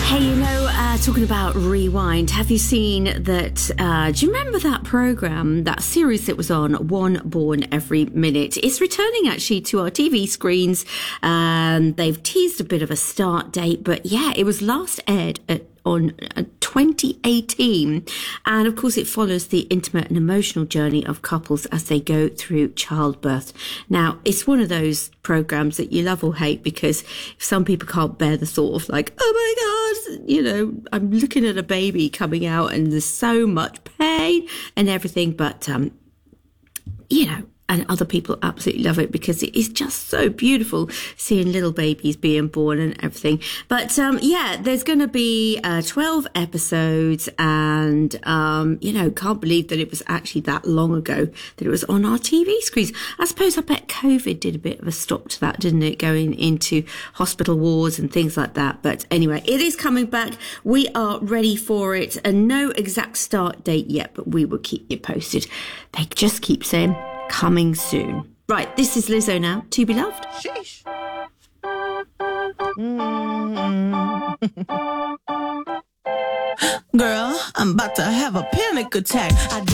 Hey, talking about Rewind, have you seen that, do you remember that programme, that series that was on, One Born Every Minute? It's returning actually to our TV screens. They've teased a bit of a start date, but yeah, it was last aired on 2018. And of course, it follows the intimate and emotional journey of couples as they go through childbirth. Now, it's one of those programs that you love or hate, because some people can't bear the thought of like, oh my God, I'm looking at a baby coming out and there's so much pain and everything. But, and other people absolutely love it because it is just so beautiful seeing little babies being born and everything. But, there's going to be 12 episodes and, can't believe that it was actually that long ago that it was on our TV screens. I bet COVID did a bit of a stop to that, didn't it? Going into hospital wards and things like that. But anyway, it is coming back. We are ready for it, and no exact start date yet, but we will keep you posted. They just keep saying coming soon. Right, this is Lizzo now, To Be Loved. Sheesh. Girl, I'm about to have a panic attack. I